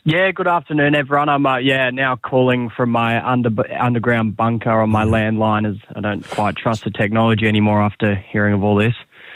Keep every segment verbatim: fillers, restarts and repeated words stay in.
Yeah, good afternoon, everyone. I'm uh, yeah now calling from my under, underground bunker on my landline, as I don't quite trust the technology anymore after hearing of all this.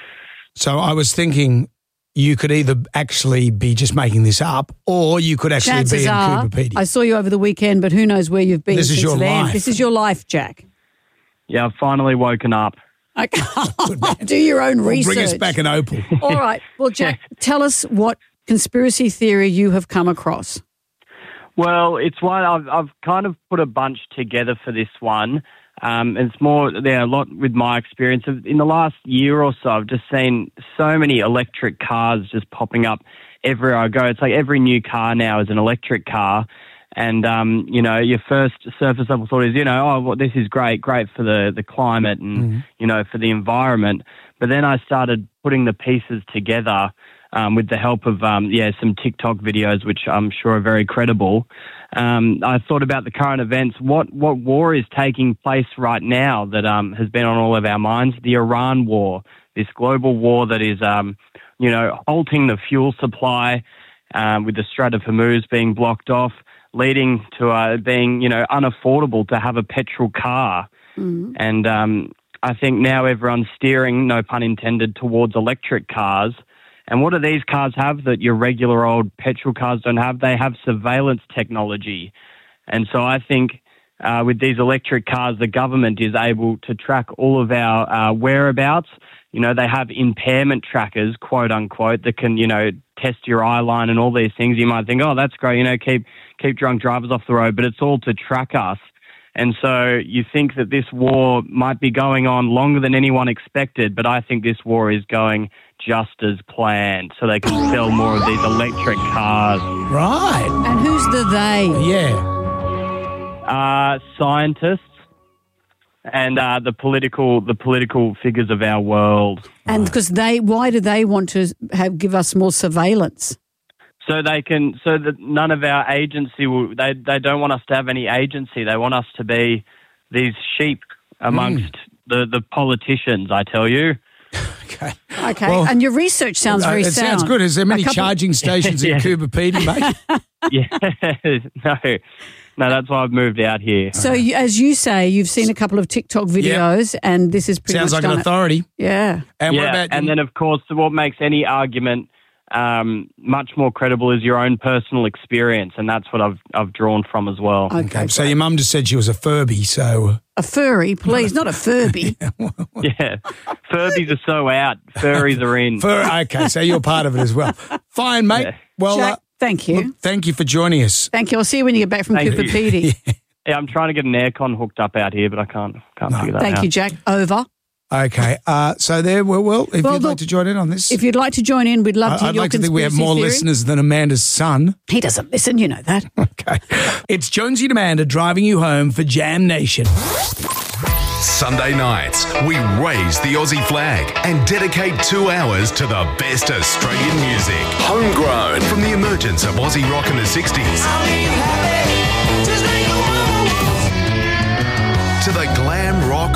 So I was thinking you could either actually be just making this up, or you could actually Chances be in are, Cooperpedia. I saw you over the weekend, but who knows where you've been This is since your then. life. This is your life, Jack. Yeah, I've finally woken up. Okay. Do your own Well, research. bring us back an opal. All right. Well, Jack, tell us what conspiracy theory you have come across. Well, it's one I've, I've kind of put a bunch together for this one. Um, it's more, there a lot with my experience. In the last year or so, I've just seen so many electric cars just popping up everywhere I go. It's like every new car now is an electric car. And, um, you know, your first surface level thought is, you know, oh, well, this is great, great for the, the climate and, mm-hmm. you know, for the environment. But then I started putting the pieces together um, with the help of, um, yeah, some TikTok videos, which I'm sure are very credible. Um, I thought about the current events. What what war is taking place right now that um, has been on all of our minds? The Iran war, this global war that is, um, you know, halting the fuel supply um, with the Strait of Hormuz being blocked off, leading to uh, being, you know, unaffordable to have a petrol car. Mm-hmm. And um, I think now everyone's steering, no pun intended, towards electric cars. And what do these cars have that your regular old petrol cars don't have? They have surveillance technology. And so I think uh, with these electric cars, the government is able to track all of our uh, whereabouts. You know, they have impairment trackers, quote unquote, that can, you know, test your eye line and all these things. You might think, oh, that's great, you know, keep keep drunk drivers off the road, but it's all to track us. And so you think that this war might be going on longer than anyone expected, but I think this war is going just as planned, so they can sell more of these electric cars. Right. And who's the they? Yeah. Uh, scientists and uh, the political the political figures of our world. And because they, why do they want to have give us more surveillance? So they can, so that none of our agency will. They they don't want us to have any agency. They want us to be these sheep amongst mm. the the politicians. I tell you. Okay. Okay. Well, and your research sounds very uh, it sound. It sounds good. Is there many couple... charging stations yeah. in Cooperpedia, mate? Yeah. No. No, that's why I've moved out here. So, you, as you say, you've seen a couple of TikTok videos, yep. and this is pretty sounds much like an it. authority. Yeah. And yeah. what about? And then, of course, what makes any argument um, much more credible is your own personal experience, and that's what I've I've drawn from as well. Okay. okay. So your mum just said she was a Furby, so a furry, please, not a Furby. yeah. yeah, Furbies are so out. Furries are in. Fur. Okay, so you're part of it as well. Fine, mate. Yeah. Well, Jack, uh, thank you. Look, thank you for joining us. Thank you. I'll see you when you get back from Thank Cooperpedia. yeah. yeah, I'm trying to get an aircon hooked up out here, but I can't can't No. figure that Thank out. you, Jack. Over. Okay, uh, so there, well, well if Well, you'd look, like to join in on this. If you'd like to join in, we'd love to hear I'd your like to think we have more conspiracy theory. listeners than Amanda's son. He doesn't listen, you know that. Okay. It's Jonesy and Amanda driving you home for Jam Nation. Sunday nights, we raise the Aussie flag and dedicate two hours to the best Australian music. Homegrown from the emergence of Aussie rock in the sixties to the glam